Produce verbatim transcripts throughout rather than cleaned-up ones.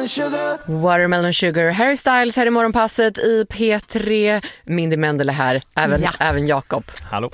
Watermelon sugar. Watermelon Sugar, Harry Styles här i morgonpasset i P tre. Mindy Mendele här, även, Ja. även Jakob. Hallå.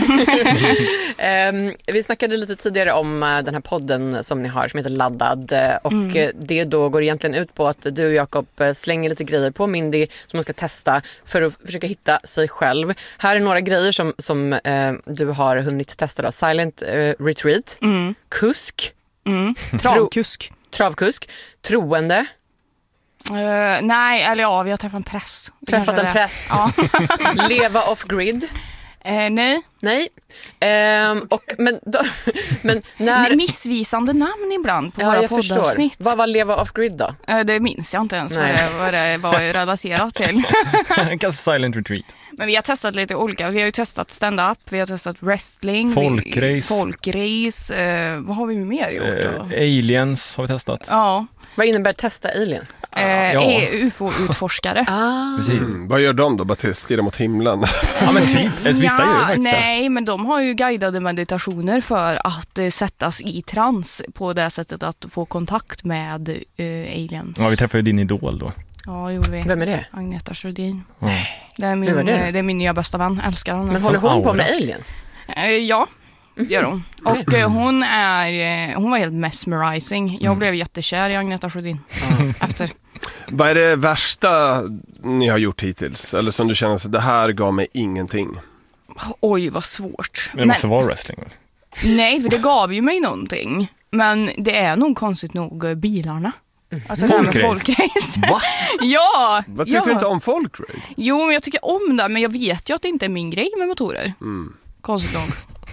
um, vi snackade lite tidigare om uh, den här podden som ni har som heter Laddad uh, och Mm. uh, det då går egentligen ut på att du och Jakob uh, slänger lite grejer på Mindy som man ska testa för att försöka hitta sig själv. Här är några grejer som, som uh, du har hunnit testa då. Silent uh, Retreat, Mm. kusk, Mm. Travkusk. travkusk, troende, Uh, nej, eller ja, vi har träffat en press. träffat Kanske en det. präst, Ja. leva off-grid. Uh, nej. Nej. Ehm, och, men, då, men när... Nej, missvisande namn ibland på Ja, våra jag förstår. poddavsnitt. Vad var leva off-grid då? Uh, det minns jag inte ens vad Nej. det, vad det var relaterat till. Kanske Silent Retreat. Men vi har testat lite olika. Vi har ju testat stand-up, vi har testat wrestling. Folkrace. Vi, folkrace. Uh, vad har vi mer gjort då? Eh, aliens har vi testat. Ja. Vad innebär testa aliens? Uh, ja. är U F O-utforskare. Ah. Precis. Mm, vad gör de då? Bara stirra mot himlen? Ja, men typ. Vissa Ja, gör ju faktiskt det. nej, men de har ju guidade meditationer för att eh, sättas i trans på det sättet att få kontakt med eh, aliens. Ja, vi träffade ju din idol då. Ja, gjorde vi. Vem är det? Agneta Sjödin. Ja. Det är min, Hur var det då? eh, det är min nya bästa vän. Älskar honom. Men håller Som hon på aura. med aliens? Eh, ja, gör hon. Och eh, hon är eh, hon var helt mesmerizing. Jag Mm. blev jättekär i Agneta Sjödin efter. Vad är det värsta ni har gjort hittills? Eller som du känner att det här gav mig ingenting? Oj, vad svårt. Men det måste vara wrestling. väl? Nej, för det gav ju mig någonting. Men det är nog konstigt nog eh, bilarna. Alltså det här med Folkrace. folkrace. Va? Ja! Vad tycker ja. du inte om folkrace? Jo, men jag tycker om det. Men jag vet ju att det inte är min grej med motorer. Mm. Konstigt nog.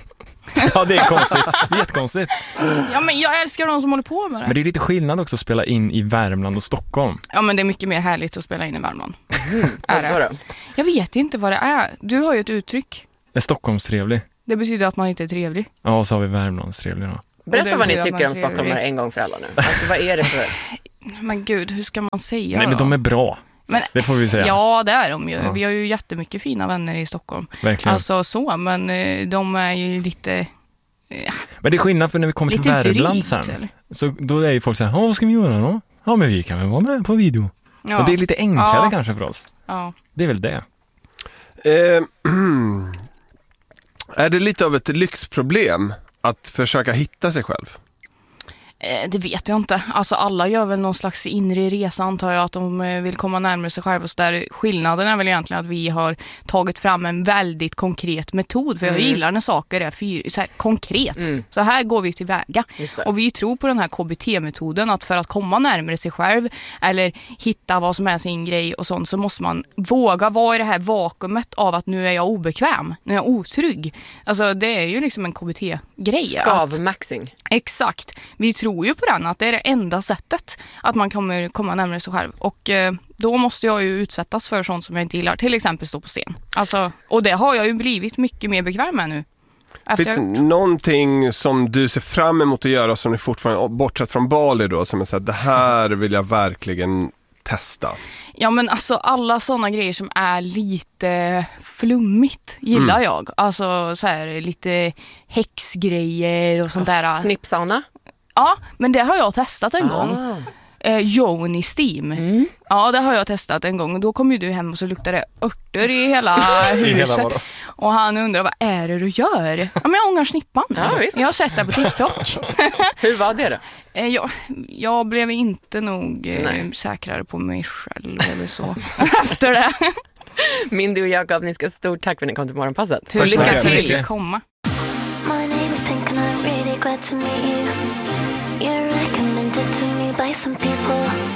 Ja, det är konstigt. Det är jättekonstigt. Ja, men jag älskar de som håller på med det. Men det är lite skillnad också att spela in i Värmland och Stockholm. Ja, men det är mycket mer härligt att spela in i Värmland. Är Vad det? då? Jag vet inte vad det är. Du har ju ett uttryck. Är Stockholms trevlig? Det betyder att man inte är trevlig. Ja, och så har vi Värmlands trevlig då. Berätta det vad ni betyder att tycker man om är stockholmare trevlig. en gång för alla nu. Alltså vad är det för... Men gud, hur ska man säga Nej, men då? de är bra. Men- Det får vi säga. Ja, det är de ju. Ja. Vi har ju jättemycket fina vänner i Stockholm. Verkligen. Alltså så, men eh, de är ju lite... Men det är skillnad för när vi kommer till Lite Värmland drygt, sen. eller? Så då är ju folk så här, "Ja, vad ska vi göra då? Ja, men vi kan väl vara med på video." Ja. Och det är lite enklare Ja. kanske för oss. Ja. Det är väl det. Eh, är det lite av ett lyxproblem att försöka hitta sig själv? Eh, Det vet jag inte. Alltså alla gör väl någon slags inre resa, antar jag, att de eh, vill komma närmare sig själva. Så där, skillnaden är väl egentligen att vi har tagit fram en väldigt konkret metod. För jag Mm. gillar när saker är fyr, så här, konkret. Mm. Så här går vi tillväga. Just det. Och vi tror på den här K B T-metoden, att för att komma närmare sig själv eller hitta vad som är sin grej och sånt, så måste man våga vara i det här vakuumet av att nu är jag obekväm, nu är jag otrygg. Alltså det är ju liksom en K B T-grej. att- Skavmaxing. Exakt. Vi tror ju på den, att det är det enda sättet att man kommer komma närmare sig själv. Och eh, då måste jag ju utsättas för sånt som jag inte gillar. Till exempel stå på scen. Alltså, och det har jag ju blivit mycket mer bekväm med nu. Efter Finns det jag... någonting som du ser fram emot att göra som ni fortfarande, bortsett från Bali då, som är så här, det här vill jag verkligen testa? Ja, men alltså alla såna grejer som är lite flummigt gillar Mm. jag. Alltså så här lite häxgrejer och sånt där. Snippsauna. Ja, men det har jag testat en gång. Ah. Eh, Joni Steam. Mm. Ja, det har jag testat en gång. Då kom ju du hem och så luktade det örter i hela huset. vadå? Och han undrar, vad är det du gör? Ja, men jag ångar snippan. Ja, visst. Jag har sett det på TikTok. Hur var det då? eh, jag, jag blev inte nog eh, Nej. säkrare på mig själv eller så. Efter det. Mindy och Jakob, ni ska stort tack för att ni kom till morgonpasset. Till så lycka mycket. till. Komma. My name is Pink and I'm really glad to meet you. You're recommended to me by some people.